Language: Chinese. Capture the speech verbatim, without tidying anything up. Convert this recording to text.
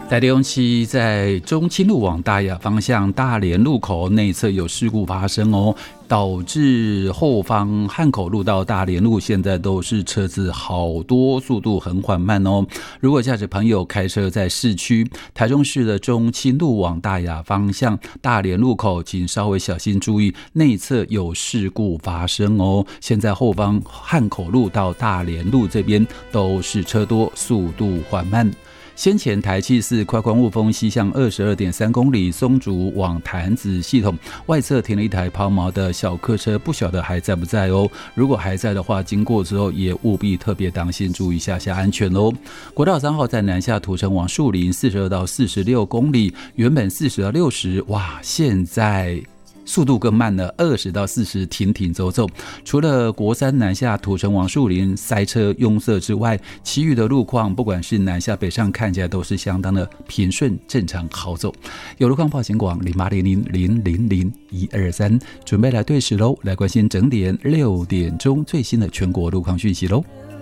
台铁七在中清路往大雅方向大连路口内侧有事故发生哦，导致后方汉口路到大连路现在都是车子好多，速度很缓慢哦。如果驾驶朋友开车在市区台中市的中清路往大雅方向大连路口，请稍微小心注意，内侧有事故发生哦。现在后方汉口路到大连路这边都是车多，速度缓慢。先前台七四快关雾峰西向 二十二点三 公里松竹往潭子系统外侧停了一台抛锚的小客车，不晓得还在不在哦。如果还在的话，经过之后也务必特别当心，注意一下下安全哦。国道三号在南下土城往树林四十二到四十六公里，原本四十到六十，哇，现在速度更慢了，二十到四十停停走走。除了国三南下土城往树林塞车拥塞之外，其余的路况不管是南下北上，看起来都是相当的平顺正常好走。有路况报警广零八零零零零零一二三，准备来对时喽，来关心整点六点钟最新的全国路况讯息喽。